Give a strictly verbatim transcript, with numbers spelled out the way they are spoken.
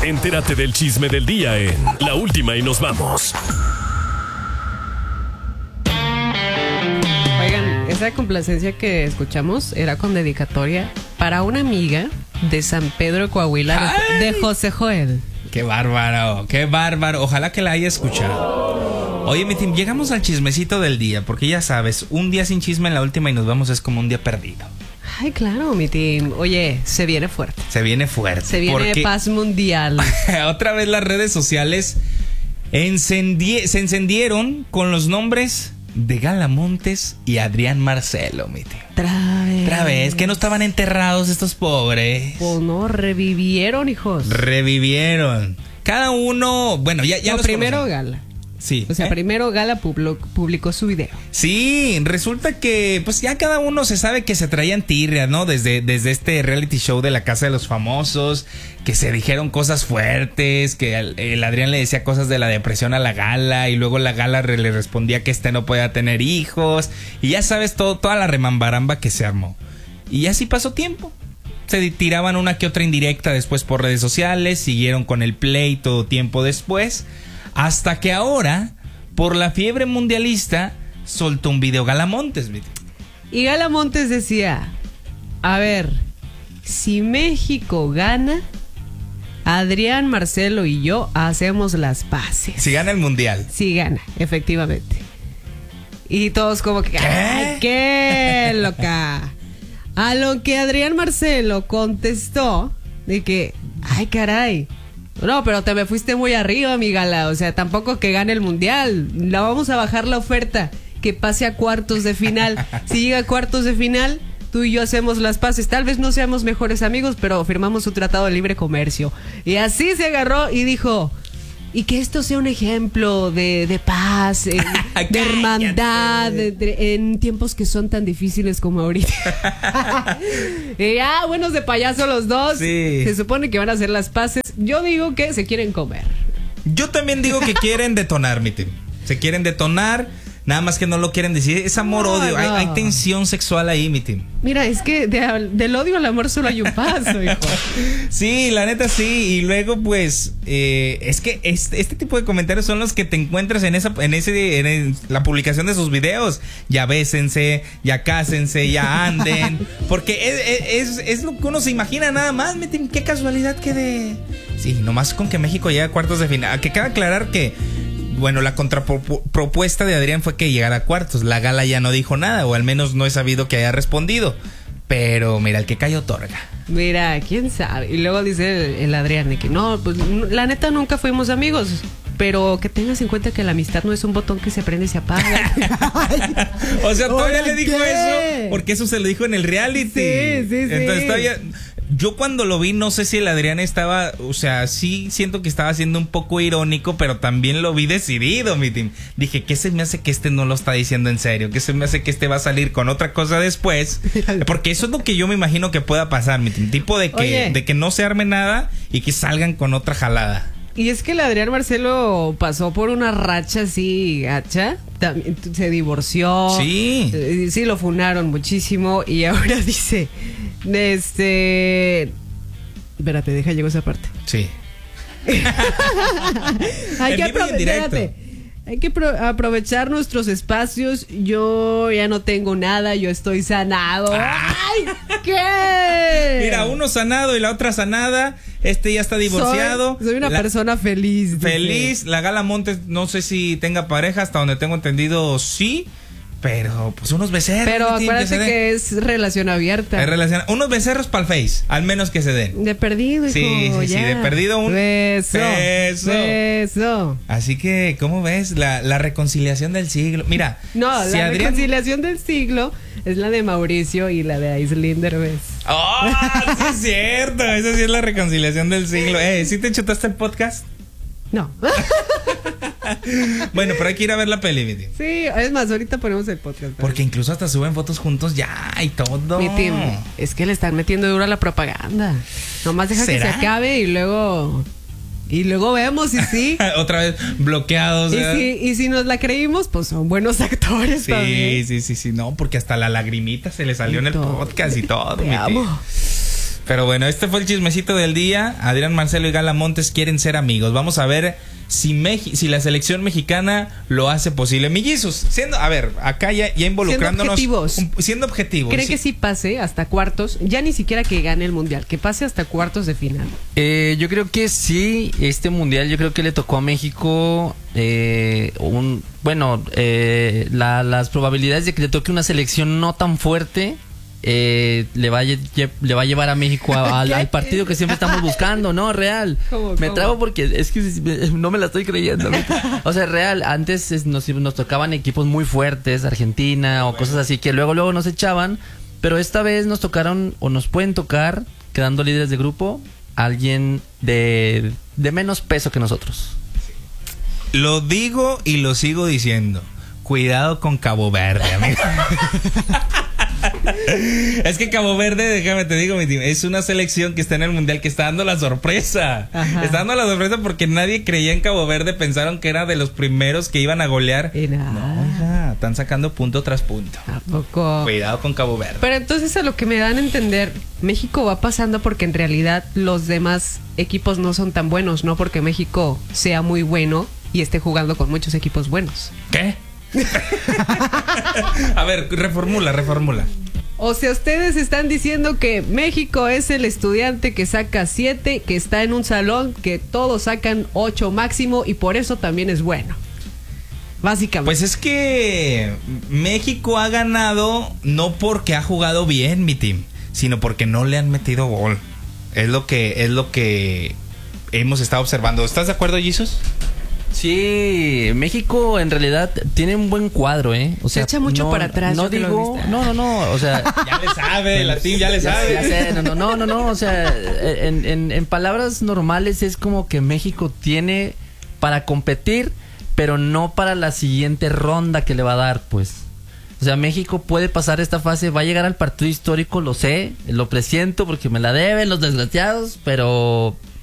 Entérate del chisme del día en La Última y Nos Vamos. Oigan, esa complacencia que escuchamos era con dedicatoria para una amiga de San Pedro, Coahuila, ¡Ay! de José Joel. Qué bárbaro, qué bárbaro. Ojalá que la haya escuchado. Oye, mi team, llegamos al chismecito del día, porque ya sabes, un día sin chisme en La Última y Nos Vamos es como un día perdido. Ay, claro, mi team. Oye, se viene fuerte. Se viene fuerte. Se viene porque paz mundial. otra vez las redes sociales encendie- se encendieron con los nombres de Gala Montes y Adrián Marcelo, mi team. Otra vez. Otra vez, que no estaban enterrados estos pobres. Pues no, revivieron, hijos. Revivieron. Cada uno, bueno, ya, ya no, los primero conocen. Gala. Sí. O sea, ¿eh? primero Gala publicó, publicó su video. Sí, resulta que pues ya cada uno se sabe que se traían tirria, ¿no? Desde, desde este reality show de La Casa de los Famosos, que se dijeron cosas fuertes, que el, el Adrián le decía cosas de la depresión a la Gala y luego la Gala re- le respondía que este no podía tener hijos y ya sabes todo, toda la remambaramba que se armó. Y así pasó tiempo. Se tiraban una que otra indirecta después por redes sociales, siguieron con el pleito tiempo después. Hasta que ahora, por la fiebre mundialista, soltó un video Gala Montes. Y Gala Montes decía, a ver, si México gana, Adrián, Marcelo y yo hacemos las paces. Si gana el mundial. Si gana, efectivamente. Y todos como que, ¿Qué? ¡ay, qué loca! A lo que Adrián Marcelo contestó de que, ay, caray. No, pero te me fuiste muy arriba, mi Gala. O sea, tampoco que gane el mundial. La vamos a bajar la oferta. Que pase a cuartos de final. Si llega a cuartos de final, tú y yo hacemos las paces. Tal vez no seamos mejores amigos, pero firmamos un tratado de libre comercio. Y así se agarró y dijo... Y que esto sea un ejemplo de, de paz, eh, de hermandad, de, de, en tiempos que son tan difíciles como ahorita. Y ya, buenos de payaso los dos. Sí. Se supone que van a hacer las paces. Yo digo que se quieren comer. Yo también digo que quieren detonar, mi team. Se quieren detonar, nada más que no lo quieren decir. Es amor-odio, No, hay, no. hay tensión sexual ahí, mi team. Mira, es que de- del odio al amor solo hay un paso, hijo. Sí, la neta sí. Y luego, pues, eh, es que este, este tipo de comentarios son los que te encuentras en esa, en ese, en el- la publicación de sus videos. Ya bésense, ya cásense, ya anden. Porque es, es, es lo que uno se imagina nada más. Mi team, qué casualidad que de. Sí, nomás con que México llegue a cuartos de final. Que cabe aclarar que, bueno, la contrapropuesta de Adrián fue que llegara a cuartos. La Gala ya no dijo nada, o al menos no he sabido que haya respondido. Pero mira, el que cae otorga. Mira, quién sabe. Y luego dice el, el Adrián de que no, pues la neta nunca fuimos amigos. Pero que tengas en cuenta que la amistad no es un botón que se prende y se apaga. O sea, todavía Oigan, le dijo ¿qué? eso porque eso se lo dijo en el reality. Sí, sí, sí. Entonces todavía, yo cuando lo vi, no sé si el Adrián estaba, o sea, sí siento que estaba siendo un poco irónico, pero también lo vi decidido, mi team. Dije, ¿qué se me hace que este no lo está diciendo en serio? ¿Qué se me hace que este va a salir con otra cosa después? Porque eso es lo que yo me imagino que pueda pasar, mi team. Tipo de que, Oye. de que no se arme nada y que salgan con otra jalada. Y es que el Adrián Marcelo pasó por una racha así gacha. También se divorció. Sí. Eh, Sí, lo funaron muchísimo. Y ahora dice, este... Espérate, deja, llego a esa parte. Sí. Hay En que, vivo y en aprove- directo. espérate. Hay que pro- aprovechar nuestros espacios. Yo ya no tengo nada, yo estoy sanado. Ah. ¡Ay! ¿Qué? Mira, uno sanado y la otra sanada. Este ya está divorciado. Soy, soy una La- persona feliz. dice. Feliz. La Gala Montes, no sé si tenga pareja, hasta donde tengo entendido, sí. Pero, pues, unos becerros. Pero mi team, acuérdate se den. que es relación abierta. Hay relación- Unos becerros para el Face, al menos que se den. De perdido, hijo. Sí, sí, sí, ya. de perdido un beso. beso. Beso. Así que, ¿cómo ves? La, la reconciliación del siglo. Mira, No, si la Adrián- reconciliación del siglo es la de Mauricio y la de Aislinn Derbez. ¡Oh! Sí es cierto. Esa sí es la reconciliación del siglo. Eh, ¿sí te chutaste el podcast? No. Bueno, pero hay que ir a ver la peli, mi team. Sí, es más, ahorita ponemos el podcast. Porque incluso hasta suben fotos juntos ya y todo. Mi team, es que le están metiendo duro a la propaganda. Nomás deja ¿Será? que se acabe y luego... Y luego vemos y sí. Otra vez bloqueados. y, ¿verdad? si, y si nos la creímos, pues son buenos actores Sí, también. sí, sí, sí, no, porque hasta la lagrimita se le salió en el Todo. podcast y todo. Te mi amo. tío. Pero bueno, este fue el chismecito del día. Adrián Marcelo y Gala Montes quieren ser amigos. Vamos a ver si Meji- si la selección mexicana lo hace posible. Mellizos, siendo, a ver, acá ya, ya involucrándonos. Siendo objetivos. Un, siendo objetivos. ¿Cree sí. que sí pase hasta cuartos? Ya ni siquiera que gane el mundial, que pase hasta cuartos de final. Eh, yo creo que sí, este mundial yo creo que le tocó a México eh, un bueno, eh, la, las probabilidades de que le toque una selección no tan fuerte eh, le, va a, lle- le va a llevar a México a- al, al partido que siempre estamos buscando, ¿no? Real. ¿Cómo, Me cómo? trabo porque es que no me la estoy creyendo. O sea, real, antes es- nos, nos tocaban equipos muy fuertes, Argentina o cosas así que luego luego nos echaban, pero esta vez nos tocaron o nos pueden tocar, quedando líderes de grupo, alguien de, de menos peso que nosotros. Lo digo y lo sigo diciendo. Cuidado con Cabo Verde, amigo. Es que Cabo Verde, déjame te digo, mi team, es una selección que está en el mundial, que está dando la sorpresa. Ajá. Está dando la sorpresa porque nadie creía en Cabo Verde. Pensaron que era de los primeros que iban a golear. Y nada. No, hija, están sacando punto tras punto. ¿A poco? Cuidado con Cabo Verde. Pero entonces a lo que me dan a entender, México va pasando porque en realidad los demás equipos no son tan buenos, no porque México sea muy bueno y esté jugando con muchos equipos buenos. ¿Qué? A ver, reformula, reformula. O sea, ustedes están diciendo que México es el estudiante que saca siete, que está en un salón, que todos sacan ocho máximo y por eso también es bueno. Básicamente. Pues es que México ha ganado no porque ha jugado bien, mi team, sino porque no le han metido gol. Es lo que es lo que hemos estado observando. ¿Estás de acuerdo, Jesus? Sí, México en realidad tiene un buen cuadro, ¿eh? O sea, echa mucho no, para atrás, No yo que lo he digo, visto. no, no, no, o sea, Ya le sabe, la team ya le ya, sabe. ya sé, no, no, no, no, no, o sea, en, en, en palabras normales es como que México tiene para competir, pero no para la siguiente ronda que le va a dar, pues. O sea, México puede pasar esta fase, va a llegar al partido histórico, lo sé, lo presiento porque me la deben los desgraciados, pero